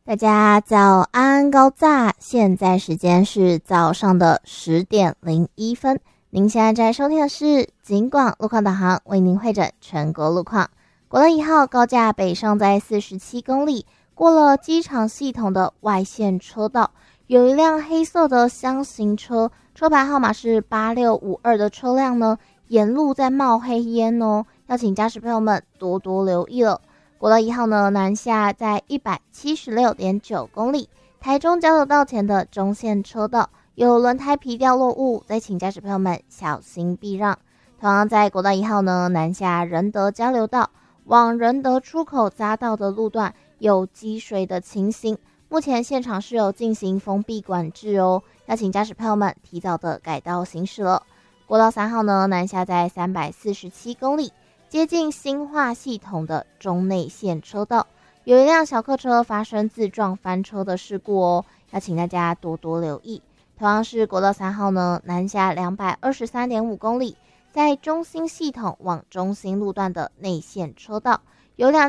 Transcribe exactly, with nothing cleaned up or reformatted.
大家早安高炸，现在时间是早上的十点零一分。您现在在收听的是警广路况导航，为您会诊全国路况。国道一号高架北上在四十七公里，过了机场系统的外线车道，有一辆黑色的箱型车，车牌号码是八六五二的车辆呢，沿路在冒黑烟哦，要请驾驶朋友们多多留意了。国道一号呢，南下在一百七十六点九公里，台中交流道前的中线车道有轮胎皮掉落物，再请驾驶朋友们小心避让。同样在国道一号呢，南下仁德交流道往仁德出口匝道的路段有积水的情形，目前现场是有进行封闭管制哦，要请驾驶朋友们提早的改道行驶了。国道三号呢，南下在三百四十七公里，接近新化系统的中内线车道，有一辆小客车发生自撞翻车的事故哦，要请大家多多留意。同样是国道三号呢，南下两百二十三点五公里，在中兴系统往中兴路段的内线车道，有两